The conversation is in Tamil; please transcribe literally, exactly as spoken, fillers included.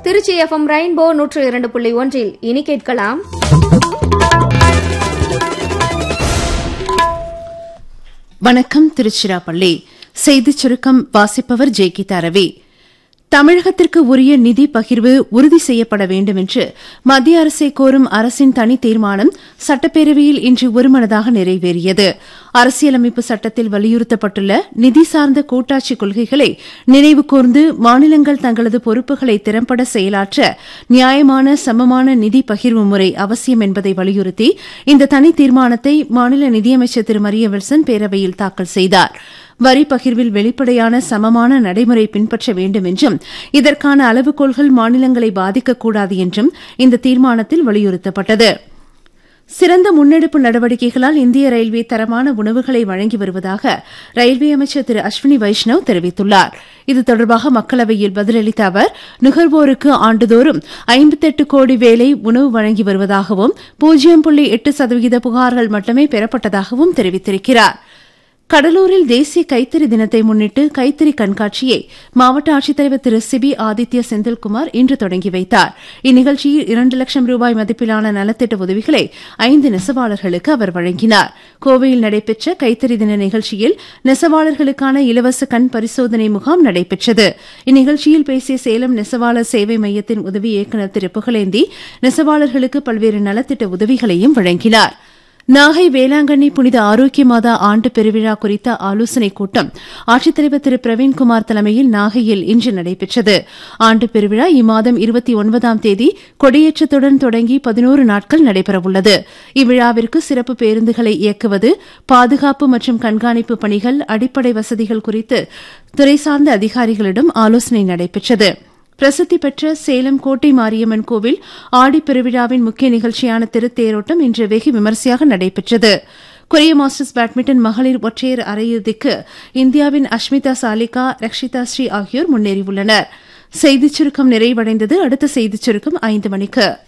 திருச்சி எஃப்எம் ரெயின்போ நூற்று இரண்டு புள்ளி ஒன்றில் இனி கேட்கலாம். வணக்கம். திருச்சிராப்பள்ளி செய்திச் சுருக்கம் வாசிப்பவர் ஜே கே ரவி. தமிழகத்திற்கு உரிய நிதி பகிர்வு உறுதி செய்யப்பட வேண்டும் என்று மத்திய அரசை கோரும் அரசின் தனி தீர்மானம் சட்டப்பேரவையில் இன்று ஒருமனதாக நிறைவேறியது. அரசியலமைப்பு சட்டத்தில் வலியுறுத்தப்பட்டுள்ள நிதி சார்ந்த கூட்டாட்சி கொள்கைகளை நினைவு கூர்ந்து மாநிலங்கள் தங்களது பொறுப்புகளை திறம்பட செயலாற்ற நியாயமான சமமான நிதி பகிர்வு முறை அவசியம் என்பதை வலியுறுத்தி இந்த தனி தீர்மானத்தை மாநில நிதியமைச்சர் திரு மரிய வில்சன் பேரவையில் தாக்கல் செய்தார். வரி பகிர்வில் வெளிப்படையான சமமான நடைமுறை பின்பற்ற வேண்டும் என்றும் இதற்கான அளவுகோல்கள் மாநிலங்களை பாதிக்கக்கூடாது என்றும் இந்த தீர்மானத்தில் வலியுறுத்தப்பட்டது. சிறந்த முன்னெடுப்பு நடவடிக்கைகளால் இந்திய ரயில்வே தரமான உணவுகளை வழங்கி வருவதாக ரயில்வே அமைச்சர் திரு அஸ்வினி வைஷ்ணவ் தெரிவித்துள்ளார். இது தொடர்பாக மக்களவையில் பதிலளித்த அவர், நுகர்வோருக்கு ஆண்டுதோறும் ஐம்பத்தெட்டு கோடி வேலை உணவு வழங்கி வருவதாகவும் பூஜ்ஜியம் புள்ளி எட்டு சதவீத புகார்கள் மட்டுமே பெறப்பட்டதாகவும் தெரிவித்திருக்கிறார். கடலூரில் தேசிய கைத்தறி தினத்தை முன்னிட்டு கைத்தறி கண்காட்சியை மாவட்ட ஆட்சித்தலைவர் திரு சிபி ஆதித்ய செந்தில்குமார் இன்று தொடங்கி வைத்தார். இந்நிகழ்ச்சியில் இரண்டு லட்சம் ரூபாய் மதிப்பிலான நலத்திட்ட உதவிகளை ஐந்து நெசவாளர்களுக்கு அவர் வழங்கினார். கோவையில் நடைபெற்ற கைத்தறி தின நிகழ்ச்சியில் நெசவாளர்களுக்கான இலவச கண் பரிசோதனை முகாம் நடைபெற்றது. இந்நிகழ்ச்சியில் பேசிய சேலம் நெசவாளர் சேவை மையத்தின் உதவி இயக்குநர் திரு புகழேந்தி நெசவாளர்களுக்கு பல்வேறு நலத்திட்ட உதவிகளையும் வழங்கினார். நாகை வேளாங்கண்ணி புனித ஆரோக்கிய மாதா ஆண்டு பெருவிழா குறித்த ஆலோசனைக் கூட்டம் ஆட்சித்தலைவர் திரு பிரவீன்குமார் தலைமையில் நாகையில் இன்று நடைபெற்றது. ஆண்டு பெருவிழா இம்மாதம் இருபத்தி ஒன்பதாம் தேதி கொடியேற்றத்துடன் தொடங்கி பதினோரு நாட்கள் நடைபெறவுள்ளது. இவ்விழாவிற்கு சிறப்பு பேருந்துகளை இயக்குவது, பாதுகாப்பு மற்றும் கண்காணிப்பு பணிகள், அடிப்படை வசதிகள் குறித்து துறை சார்ந்த அதிகாரிகளிடம் ஆலோசனை நடைபெற்றது. பிரசித்தி பெற்ற சேலம் கோட்டை மாரியம்மன் கோவில் ஆடிப்பெருவிழாவின் முக்கிய நிகழ்ச்சியான திருத்தேரோட்டம் இன்று வெகு விமரிசையாக நடைபெற்றது. கொரிய மாஸ்டர்ஸ் பேட்மிண்டன் மகளிர் ஒற்றையர் அரையிறுதிக்கு இந்தியாவின் அஷ்மிதா சாலிகா, ரக்ஷிதா ஸ்ரீ ஆகியோர் முன்னேறியுள்ளனர். செய்திச் சுருக்கம் நிறைவடைந்தது. அடுத்த செய்திச் சுருக்கம் ஐந்து மணிக்கு.